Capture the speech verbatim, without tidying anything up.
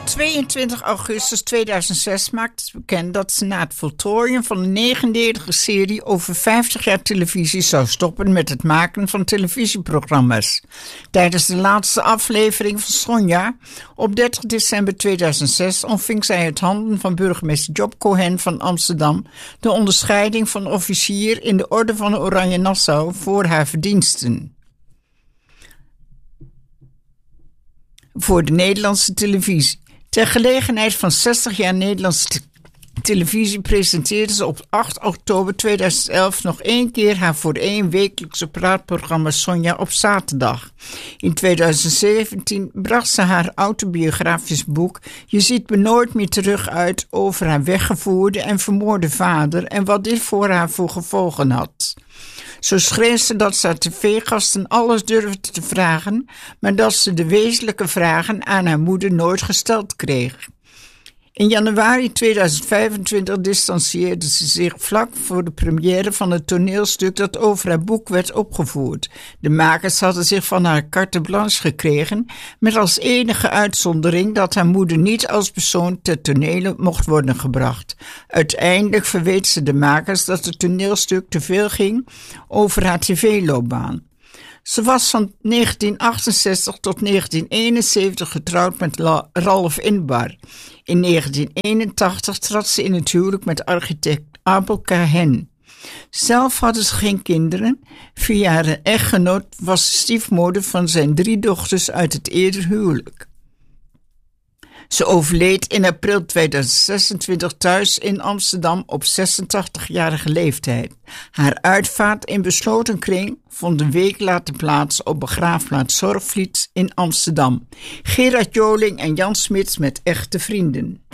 tweeëntwintig augustus tweeduizend zes maakte ze bekend dat ze na het voltooien van een negendelige serie over vijftig jaar televisie zou stoppen met het maken van televisieprogramma's. Tijdens de laatste aflevering van Sonja op dertig december tweeduizend zes ontving zij uit handen van burgemeester Job Cohen van Amsterdam de onderscheiding van officier in de Orde van Oranje Nassau voor haar verdiensten voor de Nederlandse televisie. Ter gelegenheid van zestig jaar Nederlandse te- televisie presenteerde ze op acht oktober tweeduizend elf nog één keer haar voor één wekelijkse praatprogramma Sonja op zaterdag. In tweeduizend zeventien bracht ze haar autobiografisch boek Je ziet me nooit meer terug uit over haar weggevoerde en vermoorde vader en wat dit voor haar voor gevolgen had. Zo schreef ze dat ze haar tv-gasten alles durfde te vragen, maar dat ze de wezenlijke vragen aan haar moeder nooit gesteld kreeg. In januari tweeduizend vijfentwintig distancieerde ze zich vlak voor de première van het toneelstuk dat over haar boek werd opgevoerd. De makers hadden zich van haar carte blanche gekregen, met als enige uitzondering dat haar moeder niet als persoon ter tonele mocht worden gebracht. Uiteindelijk verweet ze de makers dat het toneelstuk te veel ging over haar tv-loopbaan. Ze was van negentien achtenzestig tot negentien eenenzeventig getrouwd met La- Ralf Inbar. In negentien eenentachtig trad ze in het huwelijk met architect Abel Cahen. Zelf hadden ze geen kinderen. Via haar echtgenoot was ze stiefmoeder van zijn drie dochters uit het eerder huwelijk. Ze overleed in april tweeduizend zesentwintig thuis in Amsterdam op zesentachtigjarige leeftijd. Haar uitvaart in besloten kring vond een week later plaats op begraafplaats Zorgvliet in Amsterdam. Gerard Joling en Jan Smits met echte vrienden.